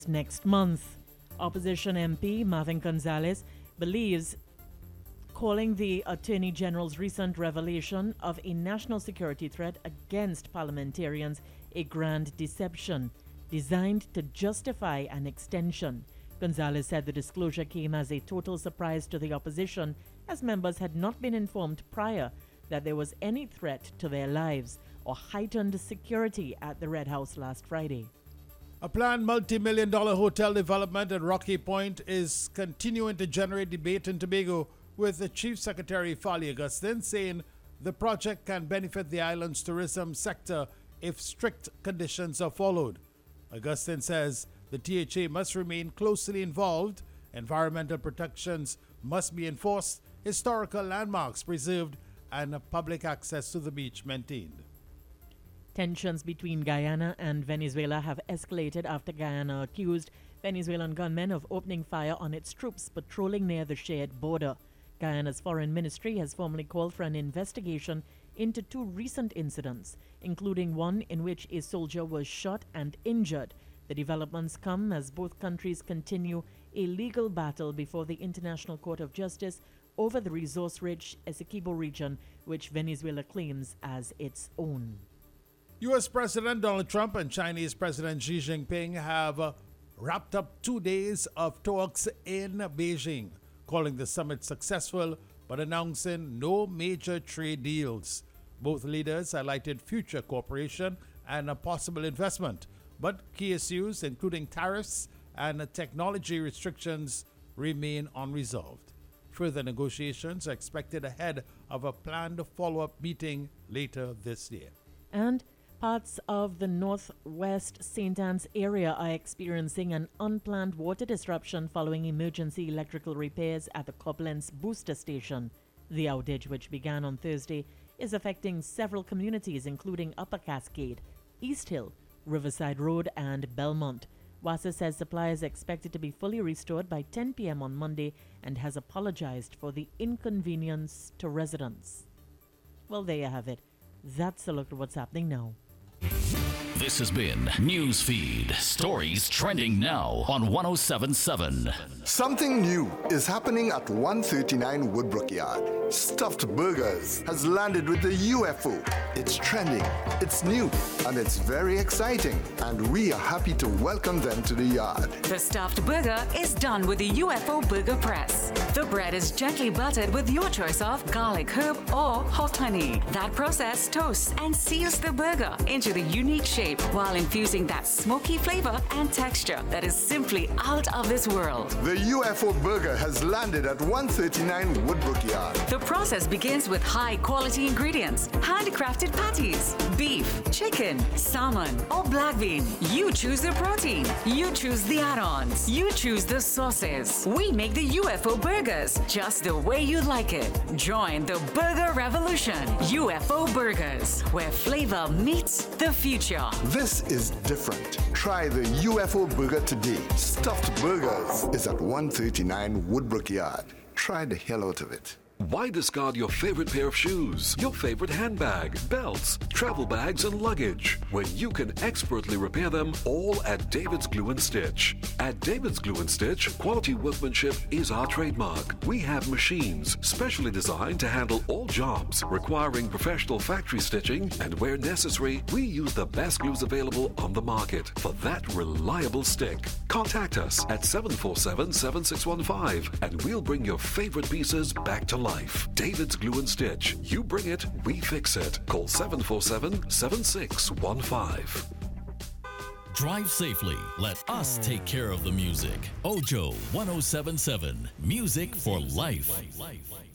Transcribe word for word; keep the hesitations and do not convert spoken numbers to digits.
next month. Opposition M P Marvin Gonzalez believes calling the Attorney General's recent revelation of a national security threat against parliamentarians a grand deception designed to justify an extension. Gonzalez said the disclosure came as a total surprise to the opposition, as members had not been informed prior that there was any threat to their lives or heightened security at the Red House last Friday. A planned multi-million dollar hotel development at Rocky Point is continuing to generate debate in Tobago, with the Chief Secretary Fali Augustin saying the project can benefit the island's tourism sector if strict conditions are followed. Augustin says the T H A must remain closely involved, environmental protections must be enforced, historical landmarks preserved, and public access to the beach maintained. Tensions between Guyana and Venezuela have escalated after Guyana accused Venezuelan gunmen of opening fire on its troops patrolling near the shared border. Guyana's foreign ministry has formally called for an investigation into two recent incidents, including one in which a soldier was shot and injured. The developments come as both countries continue a legal battle before the International Court of Justice over the resource-rich Essequibo region, which Venezuela claims as its own. U S President Donald Trump and Chinese President Xi Jinping have uh, wrapped up two days of talks in Beijing, calling the summit successful but announcing no major trade deals. Both leaders highlighted future cooperation and a possible investment, but key issues including tariffs and technology restrictions remain unresolved. Further negotiations are expected ahead of a planned follow-up meeting later this year. And parts of the northwest Saint Anne's area are experiencing an unplanned water disruption following emergency electrical repairs at the Koblenz booster station. The outage, which began on Thursday, is affecting several communities including Upper Cascade, East Hill, Riverside Road, and Belmont. WASA says supply is expected to be fully restored by ten p.m. on Monday and has apologized for the inconvenience to residents. Well, there you have it. That's a look at what's happening now. This has been Newsfeed, stories trending now on one oh seven point seven. Something new is happening at one thirty-nine Woodbrook Yard. Stuffed Burgers has landed with the U F O. It's trending, it's new, and it's very exciting. And we are happy to welcome them to the yard. The stuffed burger is done with the U F O Burger Press. The bread is gently buttered with your choice of garlic, herb, or hot honey. That process toasts and seals the burger into the unique shape while infusing that smoky flavor and texture that is simply out of this world. The U F O Burger has landed at one thirty-nine Woodbrook Yard. The process begins with high-quality ingredients, handcrafted patties, beef, chicken, salmon, or black bean. You choose the protein. You choose the add-ons. You choose the sauces. We make the U F O Burgers just the way you like it. Join the Burger Revolution. U F O Burgers, where flavor meets the future. This is different. Try the U F O Burger today. Stuffed Burgers is at one thirty-nine Woodbrook Yard. Try the hell out of it. Why discard your favorite pair of shoes, your favorite handbag, belts, travel bags, and luggage when you can expertly repair them all at David's Glue and Stitch? At David's Glue and Stitch, quality workmanship is our trademark. We have machines specially designed to handle all jobs requiring professional factory stitching, and where necessary, we use the best glues available on the market for that reliable stick. Contact us at seven four seven, seven six one five and we'll bring your favorite pieces back to life. David's Glue and Stitch. You bring it, we fix it. Call seven four seven, seven six one five. Drive safely. Let us take care of the music. Ojo one oh seven point seven. Music for life.